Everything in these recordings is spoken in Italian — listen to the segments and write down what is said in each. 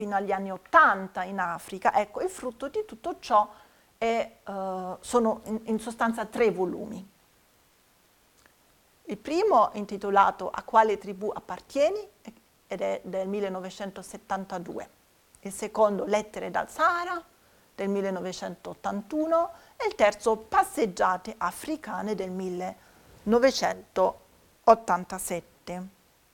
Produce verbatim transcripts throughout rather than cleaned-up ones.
fino agli anni ottanta in Africa. Ecco, il frutto di tutto ciò è, uh, sono in, in sostanza tre volumi. Il primo, intitolato A quale tribù appartieni, ed è del millenovecentosettantadue. Il secondo, Lettere dal Sahara, del millenovecentottantuno, e il terzo, Passeggiate africane, del millenovecentottantasette.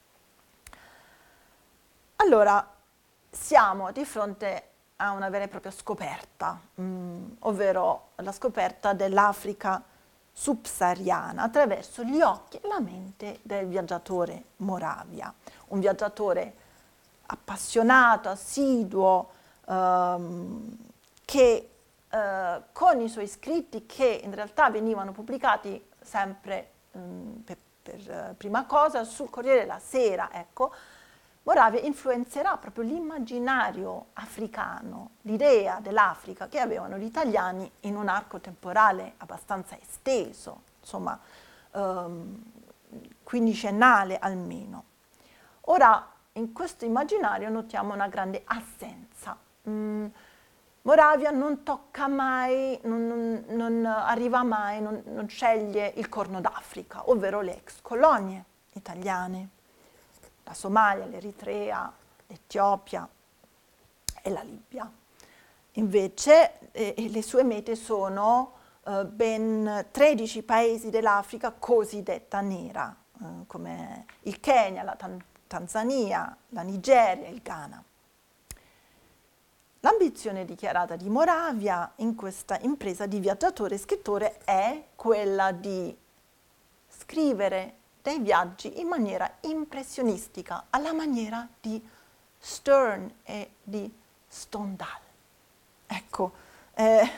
Allora, siamo di fronte a una vera e propria scoperta, mh, ovvero la scoperta dell'Africa subsahariana attraverso gli occhi e la mente del viaggiatore Moravia, un viaggiatore appassionato, assiduo, ehm, che eh, con i suoi scritti, che in realtà venivano pubblicati sempre mh, per, per eh, prima cosa sul Corriere della Sera, ecco, Moravia influenzerà proprio l'immaginario africano, l'idea dell'Africa che avevano gli italiani in un arco temporale abbastanza esteso, insomma ehm, quindicennale almeno. Ora, in questo immaginario notiamo una grande assenza. Mm, Moravia non tocca mai, non, non, non arriva mai, non, non sceglie il Corno d'Africa, ovvero le ex colonie italiane. La Somalia, l'Eritrea, l'Etiopia e la Libia. Invece eh, le sue mete sono eh, ben tredici paesi dell'Africa cosiddetta nera, eh, come il Kenya, la Tan- Tanzania, la Nigeria e il Ghana. L'ambizione dichiarata di Moravia in questa impresa di viaggiatore e scrittore è quella di scrivere dei viaggi in maniera impressionistica, alla maniera di Stern e di Stendhal. Ecco, eh,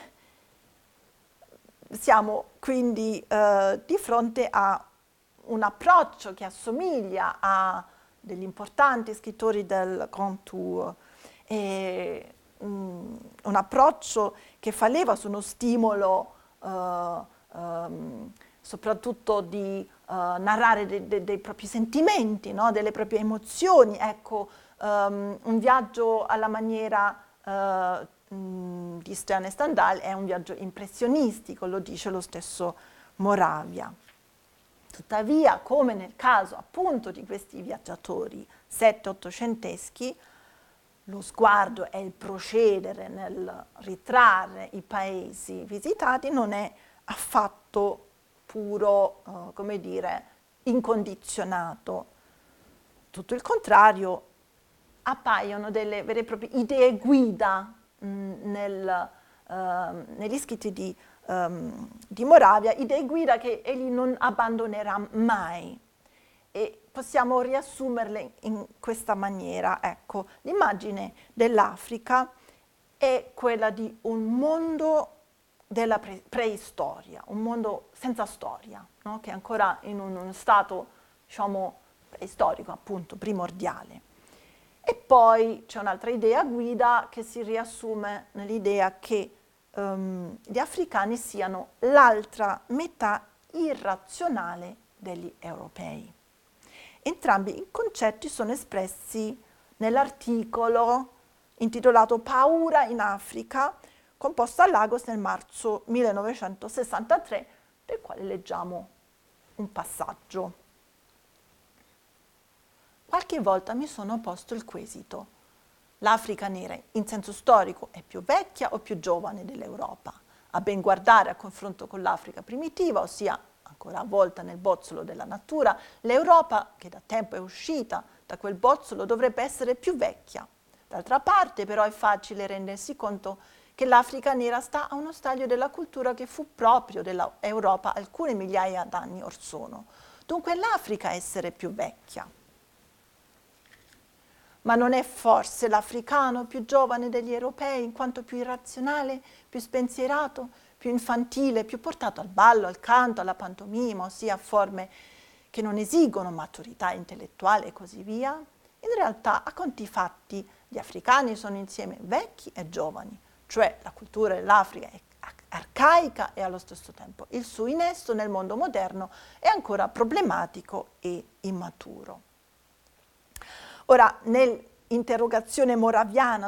siamo quindi eh, di fronte a un approccio che assomiglia a degli importanti scrittori del Grand Tour, e, um, un approccio che fa leva su uno stimolo uh, um, soprattutto di uh, narrare de, de, dei propri sentimenti, no? Delle proprie emozioni. Ecco, um, un viaggio alla maniera uh, mh, di Stern e Stendhal è un viaggio impressionistico, lo dice lo stesso Moravia. Tuttavia, come nel caso appunto di questi viaggiatori sette-ottocenteschi, lo sguardo e il procedere nel ritrarre i paesi visitati non è affatto puro, uh, come dire, incondizionato. Tutto il contrario, appaiono delle vere e proprie idee guida mh, nel, uh, negli scritti di, um, di Moravia, idee guida che egli non abbandonerà mai. E possiamo riassumerle in questa maniera. Ecco, l'immagine dell'Africa è quella di un mondo della pre- preistoria, un mondo senza storia, no? Che è ancora in un, uno stato, diciamo, preistorico, appunto, primordiale. E poi c'è un'altra idea guida che si riassume nell'idea che um, gli africani siano l'altra metà irrazionale degli europei. Entrambi i concetti sono espressi nell'articolo intitolato Paura in Africa, composto a Lagos nel marzo millenovecentosessantatré, del quale leggiamo un passaggio. Qualche volta mi sono posto il quesito: l'Africa nera in senso storico è più vecchia o più giovane dell'Europa? A ben guardare, a confronto con l'Africa primitiva, ossia ancora avvolta nel bozzolo della natura, l'Europa, che da tempo è uscita da quel bozzolo, dovrebbe essere più vecchia. D'altra parte, però, è facile rendersi conto che l'Africa nera sta a uno stadio della cultura che fu proprio dell'Europa alcune migliaia d'anni or sono. Dunque l'Africa è essere più vecchia. Ma non è forse l'africano più giovane degli europei, in quanto più irrazionale, più spensierato, più infantile, più portato al ballo, al canto, alla pantomima, ossia a forme che non esigono maturità intellettuale e così via? In realtà, a conti fatti, gli africani sono insieme vecchi e giovani, cioè la cultura dell'Africa è arcaica e allo stesso tempo il suo innesto nel mondo moderno è ancora problematico e immaturo. Ora, nel interrogazione moraviana